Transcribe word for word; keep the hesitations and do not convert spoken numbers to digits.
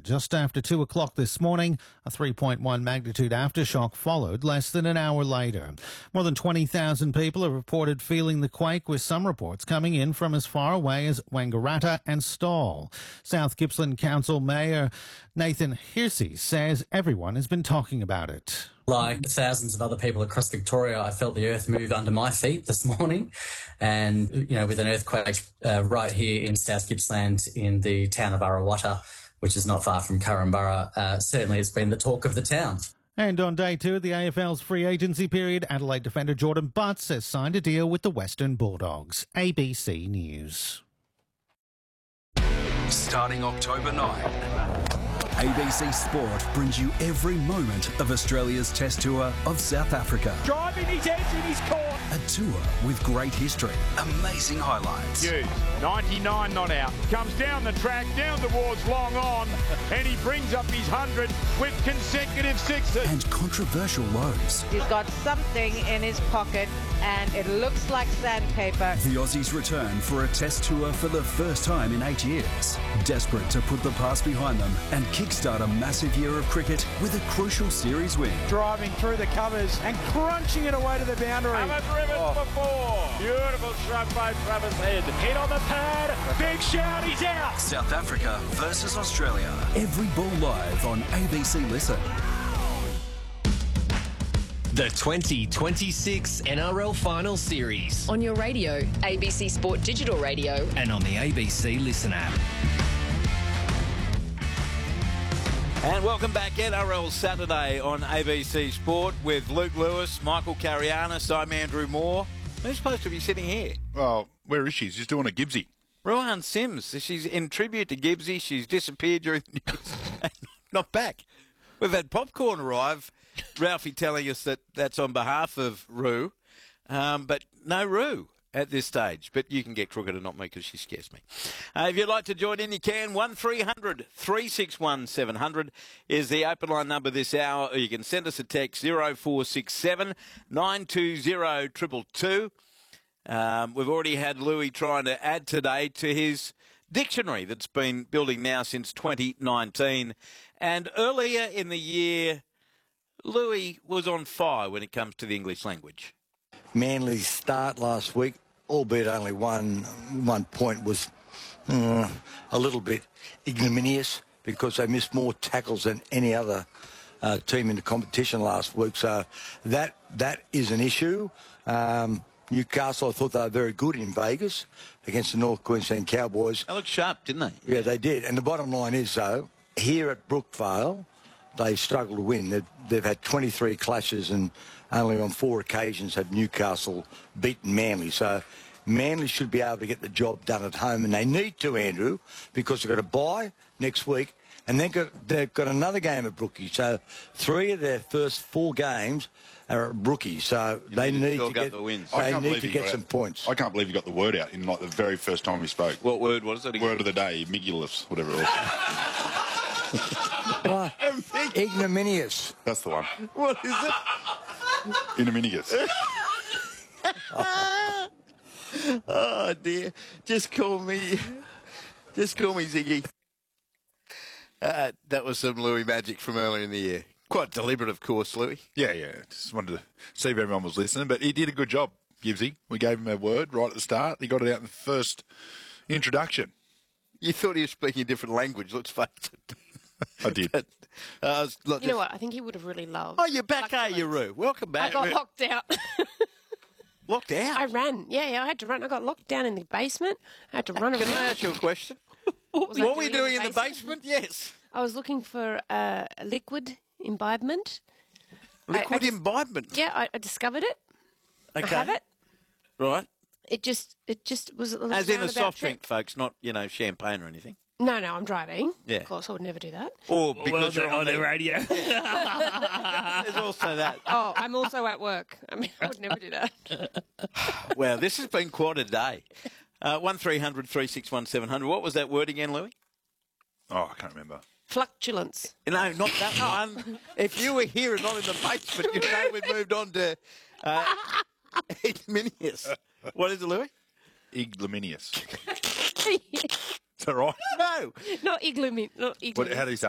just after two o'clock this morning. A three point one magnitude aftershock followed less than an hour later. More than twenty thousand people have reported feeling the quake, with some reports coming in from as far away as Wangaratta and Stawell. South Gippsland Council Mayor Nathan Hearsey says everyone has been talking about it. Like thousands of other people across Victoria, I felt the earth move under my feet this morning. And, you know, with an earthquake uh, right here in South Gippsland in the town of Arawata, which is not far from Currumbara, uh, certainly it's been the talk of the town. And on day two of the A F L's free agency period, Adelaide defender Jordan Butts has signed a deal with the Western Bulldogs. A B C News. Starting October ninth. A B C Sport brings you every moment of Australia's Test Tour of South Africa. Driving his edge in his court. A tour with great history, amazing highlights. Hughes, ninety-nine not out. Comes down the track, down towards long on, and he brings up his hundred with consecutive sixes. And controversial lows. He's got something in his pocket, and it looks like sandpaper. The Aussies return for a Test Tour for the first time in eight years. Desperate to put the past behind them and kickstart a massive year of cricket with a crucial series win. Driving through the covers and crunching it away to the boundary. Haven't driven oh. before. Beautiful shrug by Travis Head. Hit on the pad. Big shout. He's out. South Africa versus Australia. Every ball live on A B C Listen. The twenty twenty-six N R L Final Series. On your radio, A B C Sport Digital Radio. And on the A B C Listen app. And welcome back, N R L Saturday on A B C Sport with Luke Lewis, Michael Carianis, I'm Andrew Moore. Who's supposed to be sitting here? Well, where is she? She's doing a Gibbsy. Rohan Sims. She's in tribute to Gibbsy. She's disappeared during the news. Not back. We've had popcorn arrive. Ralphie telling us that that's on behalf of Roo, um, but no Roo at this stage. But you can get crooked and not me because she scares me. Uh, if you'd like to join in, you can. one three hundred, three six one, seven hundred is the open line number this hour. Or you can send us a text zero four six seven, nine two zero, two two two. Um, we've already had Louis trying to add today to his dictionary that's been building now since twenty nineteen. And earlier in the year, Louis was on fire when it comes to the English language. Manly's start last week, albeit only one one point, was uh, a little bit ignominious because they missed more tackles than any other uh, team in the competition last week. So that that is an issue. Um, Newcastle, I thought they were very good in Vegas against the North Queensland Cowboys. They looked sharp, didn't they? Yeah, they did. And the bottom line is, though, here at Brookvale, they struggle to win. They've, they've had twenty-three clashes and only on four occasions have Newcastle beaten Manly. So Manly should be able to get the job done at home, and they need to, Andrew, because they've got a bye next week, and then got, they've got another game at Brookie. So three of their first four games are at Brookie. So you they need to get, the wins. They need to get some out. points. I can't believe you got the word out in like the very first time we spoke. What word was it? Word of the day, Migulus, whatever it was. uh, ignominious. That's the one. What is it? Ignominious. Oh dear! Just call me, just call me Ziggy. Uh, that was some Louis magic from earlier in the year. Quite deliberate, of course, Louis. Yeah, yeah. Just wanted to see if everyone was listening, but he did a good job, Gibbsy. We gave him a word right at the start. He got it out in the first introduction. You thought he was speaking a different language. Let's face it. I did. But, uh, look, you know what? I think he would have really loved. Oh, you're back, are you, Roo? Welcome back. I got locked out. Locked out? I ran. Yeah, yeah, I had to run. I got locked down in the basement. I had to run around. Can I ask you a question? What, what were you doing in the basement? in the basement? Yes. I was looking for uh, a liquid imbibement. Liquid I, I imbibement? Yeah, I, I discovered it. Okay. I have it. Right. It just, it just was a little As in a soft trip. drink, folks, not, you know, champagne or anything. No, no, I'm driving. Yeah. Of course, I would never do that. Or because well, you're on the, the radio. There's also that. Oh, I'm also at work. I mean, I would never do that. Well, this has been quite a day. Uh, one three hundred, three six one, seven hundred. What was that word again, Louis? Oh, I can't remember. Fluctuance. No, not that one. If you were here and not in the basement, you'd know we'd moved on to uh, ignominious. What is it, Louis? Ignominious. Is that right? No. Not ignominious. Not ignominious. What, how do you say